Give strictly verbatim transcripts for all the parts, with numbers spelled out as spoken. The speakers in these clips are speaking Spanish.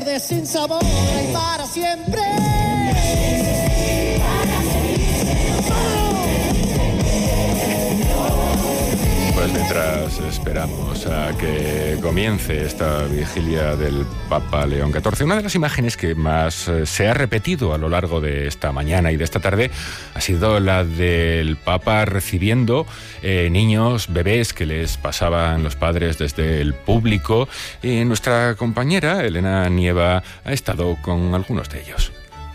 quede sin sabor y para siempre. Pues mientras esperamos a que comience esta vigilia del Papa León catorce, una de las imágenes que más eh, se ha repetido a lo largo de esta mañana y de esta tarde ha sido la del Papa recibiendo eh, niños, bebés que les pasaban los padres desde el público, y nuestra compañera Elena Nieva ha estado con algunos de ellos.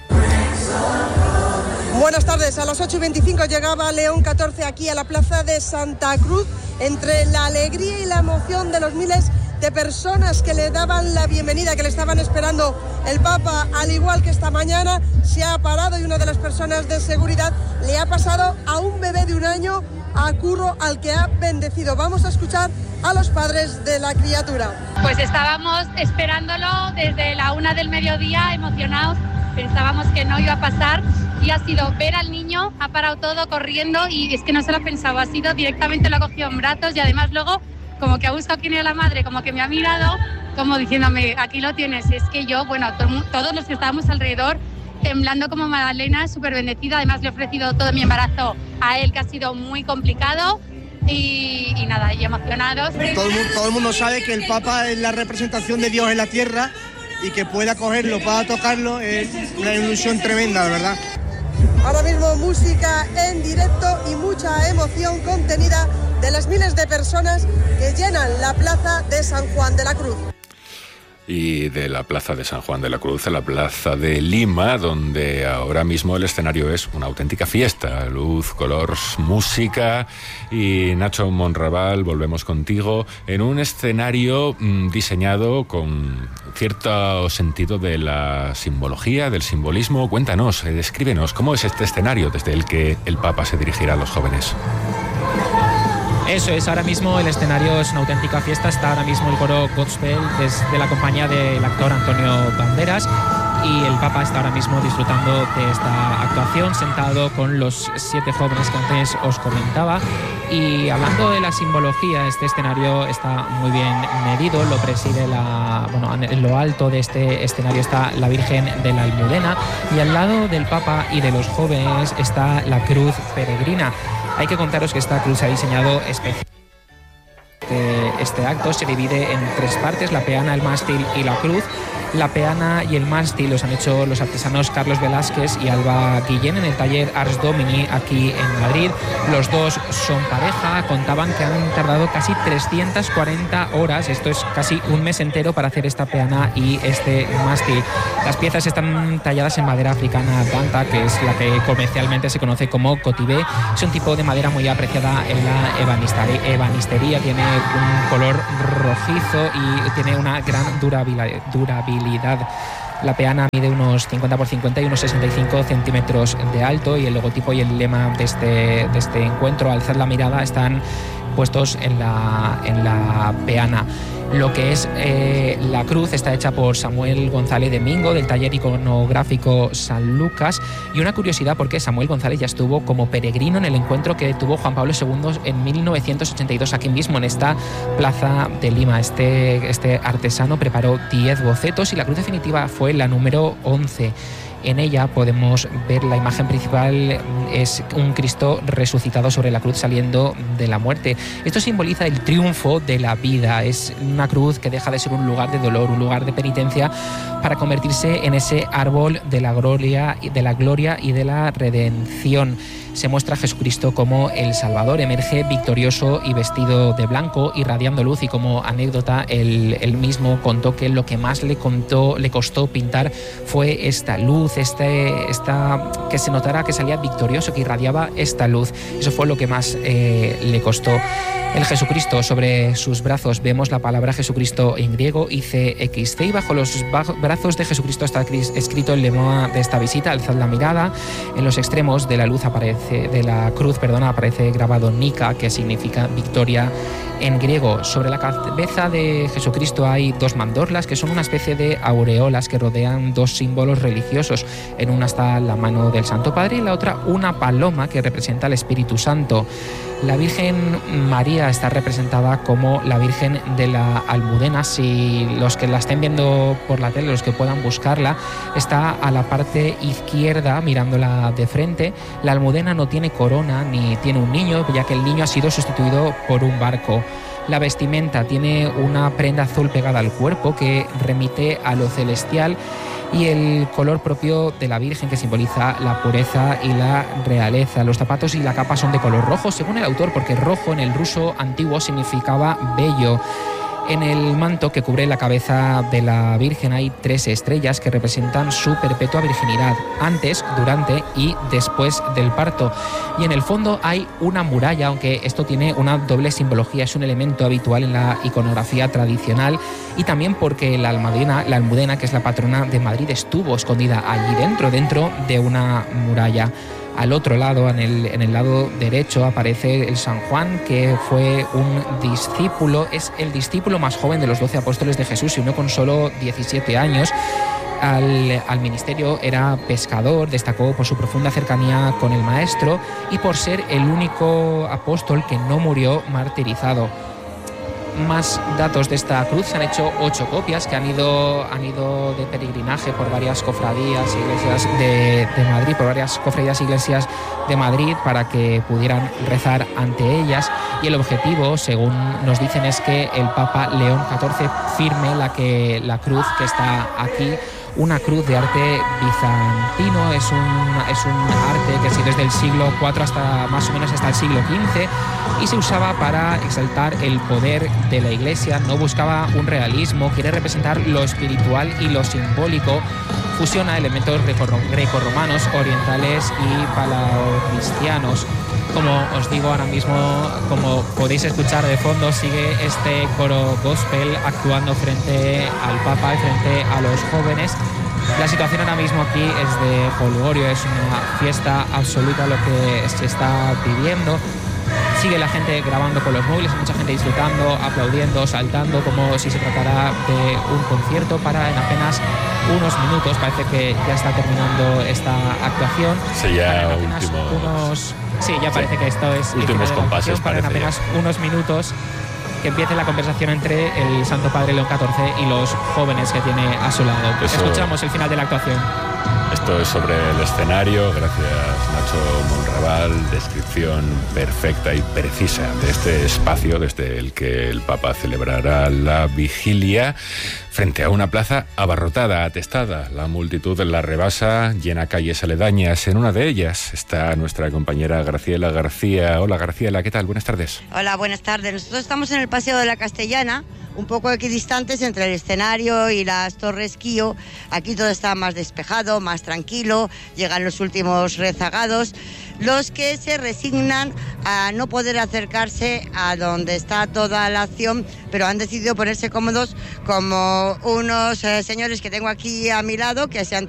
Buenas tardes, a las ocho y veinticinco llegaba León catorce aquí a la plaza de Santa Cruz. Entre la alegría y la emoción de los miles de personas que le daban la bienvenida, que le estaban esperando, el Papa, al igual que esta mañana, se ha parado y una de las personas de seguridad le ha pasado a un bebé de un año, a Curro, al que ha bendecido. Vamos a escuchar a los padres de la criatura. Pues estábamos esperándolo desde la una del mediodía, emocionados. Pensábamos que no iba a pasar y ha sido ver al niño, ha parado todo corriendo y es que no se lo pensaba, ha sido directamente lo ha cogido en brazos y además luego como que ha buscado quién era la madre, como que me ha mirado como diciéndome, aquí lo tienes. Es que yo, bueno, to- todos los que estábamos alrededor temblando como Magdalena, súper bendecida, además le he ofrecido todo mi embarazo a él, que ha sido muy complicado. Y, y nada, y emocionados. Todo el, mundo, todo el mundo sabe que el Papa es la representación de Dios en la tierra y que pueda cogerlo, pueda tocarlo, es una ilusión tremenda, de verdad. Ahora mismo música en directo y mucha emoción contenida de las miles de personas que llenan la plaza de San Juan de la Cruz. Y de la plaza de San Juan de la Cruz a la plaza de Lima, donde ahora mismo el escenario es una auténtica fiesta. Luz, color, música. Y Nacho Monraval, volvemos contigo, en un escenario mmm, diseñado con cierto sentido de la simbología, del simbolismo. Cuéntanos, eh, descríbenos, ¿cómo es este escenario desde el que el Papa se dirigirá a los jóvenes? Eso es, ahora mismo el escenario es una auténtica fiesta. Está ahora mismo el coro Gospel desde la compañía del actor Antonio Banderas y el Papa está ahora mismo disfrutando de esta actuación sentado con los siete jóvenes que antes os comentaba. Y hablando de la simbología, este escenario está muy bien medido, lo preside la... Bueno, en lo alto de este escenario está la Virgen de la Almudena y al lado del Papa y de los jóvenes está la cruz peregrina. Hay que contaros que esta cruz se ha diseñado especialmente. Este acto se divide en tres partes: la peana, el mástil y la cruz. La peana y el mástil los han hecho los artesanos Carlos Velázquez y Alba Guillén en el taller Ars Domini aquí en Madrid. Los dos son pareja, contaban que han tardado casi trescientas cuarenta horas, esto es casi un mes entero, para hacer esta peana y este mástil. Las piezas están talladas en madera africana danta, que es la que comercialmente se conoce como cotibé. Es un tipo de madera muy apreciada en la ebanistería, ebanistería. Tiene un color rojizo y tiene una gran durabilidad. durabilidad. La peana mide unos cincuenta por cincuenta y unos sesenta y cinco centímetros de alto y el logotipo y el lema de este, de este encuentro, alzad la mirada, están puestos en la, en la peana. Lo que es eh, la cruz está hecha por Samuel González de Mingo, del taller iconográfico San Lucas. Y una curiosidad, porque Samuel González ya estuvo como peregrino en el encuentro que tuvo Juan Pablo segundo en mil novecientos ochenta y dos aquí mismo, en esta plaza de Lima. Este, este artesano preparó diez bocetos y la cruz definitiva fue la número once. En ella podemos ver la imagen principal, es un Cristo resucitado sobre la cruz saliendo de la muerte. Esto simboliza el triunfo de la vida. Es una cruz que deja de ser un lugar de dolor, un lugar de penitencia, para convertirse en ese árbol de la gloria, de la gloria y de la redención. Se muestra a Jesucristo como el Salvador, emerge victorioso y vestido de blanco, irradiando luz, y como anécdota él, él mismo contó que lo que más le, contó, le costó pintar fue esta luz, este, esta, que se notara que salía victorioso, que irradiaba esta luz. Eso fue lo que más eh, le costó. El Jesucristo, sobre sus brazos vemos la palabra Jesucristo en griego, I C X C, y bajo los brazos de Jesucristo está escrito el lema de esta visita: alzad la mirada. En los extremos de la luz aparece, de la cruz, perdona, aparece grabado Nika, que significa victoria en griego. Sobre la cabeza de Jesucristo hay dos mandorlas, que son una especie de aureolas que rodean dos símbolos religiosos. En una está la mano del Santo Padre y en la otra una paloma que representa al Espíritu Santo. La Virgen María está representada como la Virgen de la la Almudena. Si los que la estén viendo por la tele, los que puedan buscarla, está a la parte izquierda mirándola de frente. La Almudena no tiene corona ni tiene un niño, ya que el niño ha sido sustituido por un barco. La vestimenta tiene una prenda azul pegada al cuerpo que remite a lo celestial, y el color propio de la Virgen, que simboliza la pureza y la realeza. Los zapatos y la capa son de color rojo, según el autor, porque rojo en el ruso antiguo significaba bello. En el manto que cubre la cabeza de la Virgen hay tres estrellas que representan su perpetua virginidad, antes, durante y después del parto. Y en el fondo hay una muralla, aunque esto tiene una doble simbología, es un elemento habitual en la iconografía tradicional, y también porque la Almudena, la Almudena, que es la patrona de Madrid, estuvo escondida allí dentro, dentro de una muralla. Al otro lado, en el, en el lado derecho, aparece el San Juan, que fue un discípulo, es el discípulo más joven de los doce apóstoles de Jesús, se unió con solo diecisiete años al, al ministerio. Era pescador, destacó por su profunda cercanía con el Maestro y por ser el único apóstol que no murió martirizado. Más datos de esta cruz: se han hecho ocho copias que han ido, han ido de peregrinaje por varias cofradías e iglesias de, de Madrid, por varias cofradías e iglesias de Madrid, para que pudieran rezar ante ellas. Y el objetivo, según nos dicen, es que el Papa León catorce firme la, que, la cruz que está aquí, una cruz de arte bizantino. Es un, es un arte que sí, desde el siglo cuatro hasta más o menos hasta el siglo quince, y se usaba para exaltar el poder de la Iglesia. No buscaba un realismo, quiere representar lo espiritual y lo simbólico. Fusiona elementos grecorromanos, orientales y palaocristianos. Como os digo ahora mismo, como podéis escuchar de fondo, sigue este coro gospel actuando frente al Papa y frente a los jóvenes. La situación ahora mismo aquí es de jolgorio, es una fiesta absoluta lo que se está viviendo. Sigue la gente grabando con los móviles, mucha gente disfrutando, aplaudiendo, saltando, como si se tratara de un concierto. Para en apenas unos minutos, parece que ya está terminando esta actuación. Sí, ya último... unos... Sí, ya parece sí. que esto es... Últimos compases, para en apenas ya. unos minutos que empiece la conversación entre el Santo Padre León catorce y los jóvenes que tiene a su lado. Eso... Escuchamos el final de la actuación. Esto es sobre el escenario. Gracias, Nacho Monraval. Descripción perfecta y precisa de este espacio desde el que el Papa celebrará la vigilia, frente a una plaza abarrotada, atestada. La multitud la rebasa, llena calles aledañas. En una de ellas está nuestra compañera Graciela García. Hola, Graciela, ¿qué tal? Buenas tardes. Hola, buenas tardes. Nosotros estamos en el Paseo de la Castellana, un poco equidistantes entre el escenario y las Torres Kío. Aquí todo está más despejado, más tranquilo, llegan los últimos rezagados, los que se resignan a no poder acercarse a donde está toda la acción, pero han decidido ponerse cómodos, como unos eh, señores que tengo aquí a mi lado, que se han